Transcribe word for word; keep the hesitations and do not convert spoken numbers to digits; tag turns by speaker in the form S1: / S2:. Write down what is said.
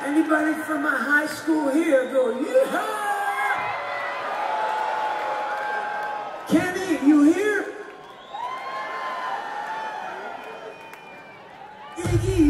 S1: Anybody from my high school here go, yeah! Kenny, you here? Iggy,